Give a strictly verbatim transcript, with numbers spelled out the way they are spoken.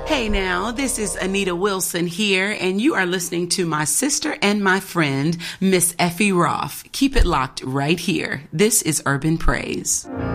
Hey now, this is Anita Wilson here, and you are listening to my sister and my friend, Miss Effie Roth. Keep it locked right here. This is Urban Praise.